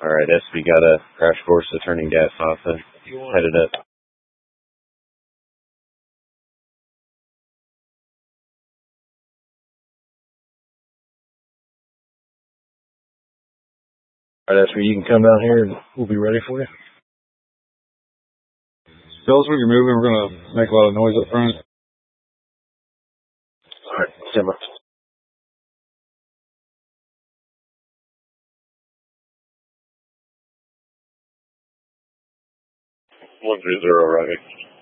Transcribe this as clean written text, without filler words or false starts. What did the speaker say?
Alright, SB got a crash course of turning gas off and headed up. Alright, SB, you can come down here and we'll be ready for you. Tell us when you're moving. We're going to make a lot of noise up front. Alright, simmer. 130 arriving.